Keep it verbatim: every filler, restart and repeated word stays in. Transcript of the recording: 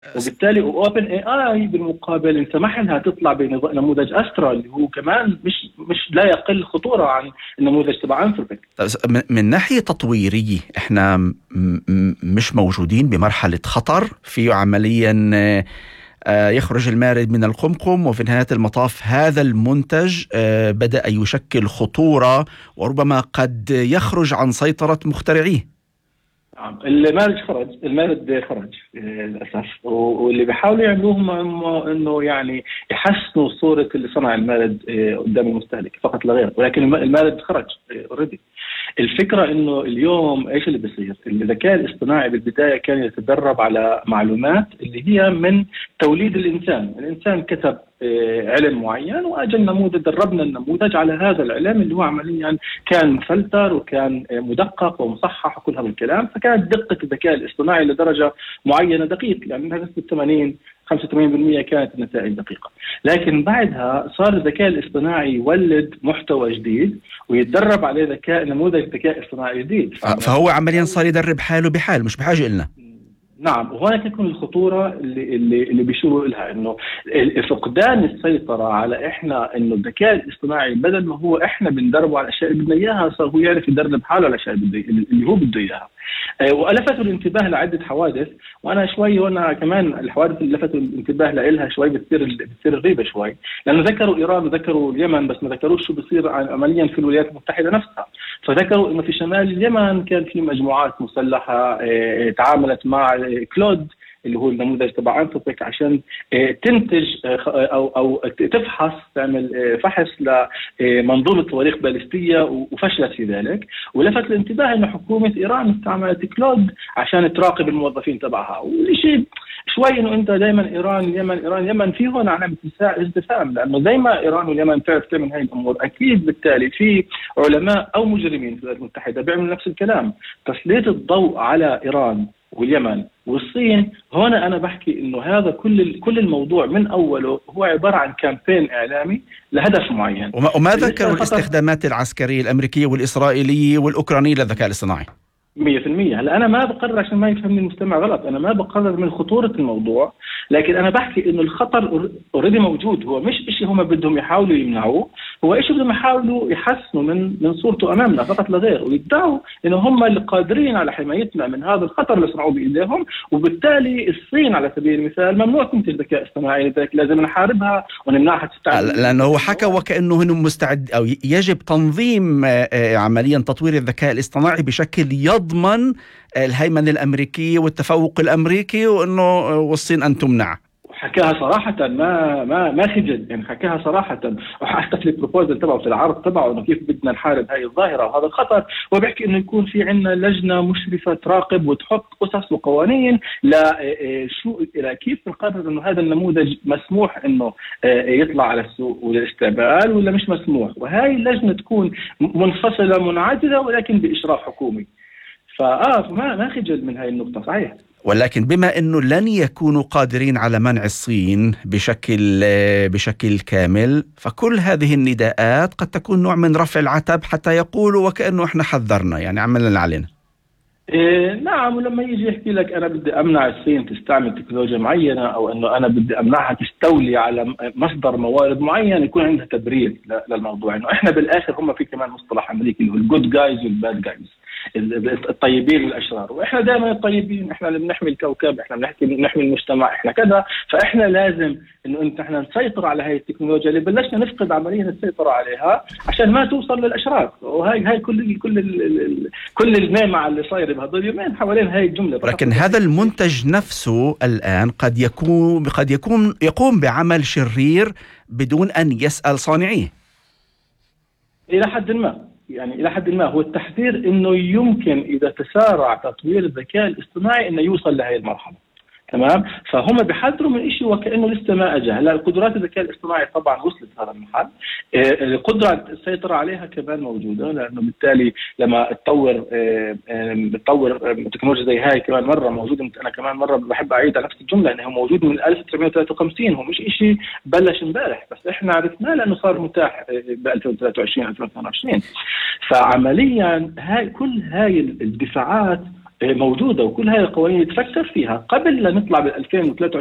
وبالتالي اوبن اي اي بالمقابل انسمح لها تطلع بنموذج استرا اللي هو كمان مش مش لا يقل خطوره عن النموذج تبع انثروبيك. من ناحيه تطويريه احنا م- م- مش موجودين بمرحله خطر في عمليا يخرج المارد من القمقم، وفي نهاية المطاف هذا المنتج بدأ يشكل خطورة وربما قد يخرج عن سيطرة مخترعيه. المارد خرج المارد خرج للأسف، واللي بيحاولوا يعملوه انه يعني يحسنوا صورة اللي صنع المارد قدام المستهلك فقط لا غير، ولكن المارد خرج اوريدي. الفكرة انه اليوم ايش اللي بيصير؟ الذكاء الاصطناعي بالبداية كان يتدرب على معلومات اللي هي من توليد الانسان، الانسان كتب علم معين واجل نموذج، دربنا النموذج على هذا العلم اللي هو عمليا كان مفلتر وكان مدقق ومصحح وكل هذا الكلام، فكانت دقة الذكاء الاصطناعي لدرجة معينة دقيق، يعني نسبة ثمانين خمسة وثمانين بالمئة كانت النتائج دقيقة. لكن بعدها صار الذكاء الاصطناعي يولد محتوى جديد ويتدرب عليه ذكاء نموذج ذكاء اصطناعي جديد، فهو عمليا صار يدرب حاله بحال، مش بحاجة إلنا. نعم، وهنا تكون الخطورة اللي اللي اللي بيشيروا لها، انه فقدان السيطرة على احنا، انه الذكاء الاصطناعي بدل ما هو احنا بندربه على الاشياء اللي بدنا اياها صار هو يعرف يدرب حاله على الاشياء اللي هو بده اياها. ولفتوا الانتباه لعدة حوادث، وانا شوي وانا كمان الحوادث اللي لفتوا الانتباه لها شوي بتصير بتصير غريبة شوي، لانه ذكروا ايران وذكروا اليمن بس ما ذكروش شو بصير عمليا في الولايات المتحدة نفسها. فذكروا انه في شمال اليمن كان في مجموعات مسلحة تعاملت مع كلود اللي هو النموذج تبع انثروبيك عشان تنتج او او تفحص، تعمل فحص لمنظومه صواريخ باليستيه وفشلت في ذلك. ولفت الانتباه ان حكومه ايران استعملت كلود عشان تراقب الموظفين تبعها، والشيء شوي انه انت دائما ايران اليمن ايران اليمن في هون علامه استفهام، لانه زي ما ايران واليمن تعرف تعمل هاي الامور اكيد بالتالي في علماء او مجرمين في الولايات المتحده بيعملوا نفس الكلام. تسليط الضوء على ايران واليمن والصين، هنا أنا بحكي إنه هذا كل كل الموضوع من أوله هو عبارة عن كامبين إعلامي لهدف معين. وما, وما ذكروا الاستخدامات العسكرية الأمريكية والإسرائيلية والأوكرانية للذكاء الاصطناعي؟ مية في المية. هلا أنا ما بقرر، عشان ما يفهمني المستمع غلط، أنا ما بقرر من خطورة الموضوع، لكن أنا بحكي إنه الخطر أوريدي موجود، هو مش إشي هم بدهم يحاولوا يمنعوه، هو إشي بدهم يحاولوا يحسنوا من من صورته أمامنا فقط لا غير، ويدعوا إنه هم اللي قادرين على حمايتنا من هذا الخطر اللي صنعوه بإيديهم. وبالتالي الصين على سبيل المثال ممنوع تنتج ذكاء اصطناعي، لذلك لازم نحاربها ونمنعها تستعمل، لأنه هو حكى وكأنه هن مستعد أو يجب تنظيم عمليا تطوير الذكاء الاصطناعي بشكل يضمن الهيمنة الأمريكية والتفوق الأمريكي، وأنه والصين أن تمنع. حكاها صراحة، ما ما ما خجل، يعني حكاها صراحة، وحتى في البروبوزل تبعه في العرض تبعه انه كيف بدنا نحارب هاي الظاهرة وهذا الخطر، وبيحكي انه يكون في عندنا لجنة مشرفة تراقب وتحط اسس وقوانين لا شو الى كيف نقرر انه هذا النموذج مسموح انه يطلع على السوق والاستعمال ولا مش مسموح، وهاي اللجنة تكون منفصلة منعزلة ولكن بإشراف حكومي. فآه ما ما خجل من هاي النقطة، صحيح. ولكن بما أنه لن يكونوا قادرين على منع الصين بشكل بشكل كامل، فكل هذه النداءات قد تكون نوع من رفع العتب حتى يقولوا وكأنه احنا حذرنا، يعني عملنا علينا. إيه نعم، ولما يجي يحكي لك أنا بدي أمنع الصين تستعمل تكنولوجيا معينة، أو أنه أنا بدي أمنعها تستولي على مصدر موارد معين، يكون عندها تبرير للموضوع. إنه إحنا بالآخر هم في كمان مصطلح أمريكي اللي هو الجود جايز والباد جايز، الطيبين والاشرار، واحنا دائما الطيبين، احنا اللي بنحمي الكوكب، احنا بنحكي بنحمي المجتمع، احنا كذا. فاحنا لازم انه انت احنا نسيطر على هاي التكنولوجيا اللي بلشنا نفقد عمليا السيطره عليها عشان ما توصل للاشرار. وهي هاي كل كل ال كل الميمعه اللي صايره بهذول اليومين حوالين هاي الجمله. لكن هذا المنتج نفسه الان قد يكون قد يكون يقوم بعمل شرير بدون ان يسال صانعيه الى حد ما. يعني إلى حد ما هو التحذير إنه يمكن إذا تسارع تطوير الذكاء الاصطناعي إنه يوصل لهذه المرحلة، تمام؟ فهم بيحذروا من شيء وكأنه لسه ما أجى. هلا القدرات الذكاء الاصطناعي طبعا وصلت هذا المحل، القدرة السيطرة عليها كمان موجودة، لأنه بالتالي لما تطور بتطور تكنولوجيا زي هاي كمان مرة موجودة. أنا كمان مرة بحب أعيد على نفس الجملة إنه موجود من ألف وتسعمائة وثلاثة وخمسين، هو مش إشي بلش امبارح، بس إحنا عرفناه لأنه صار متاح ب ألفين وثلاثة وعشرين ألفين واثنين وعشرين. فعمليا هاي كل هاي الدفاعات موجوده، وكل هاي القوانين تفكر فيها قبل لا نطلع بال ألفين وثلاثة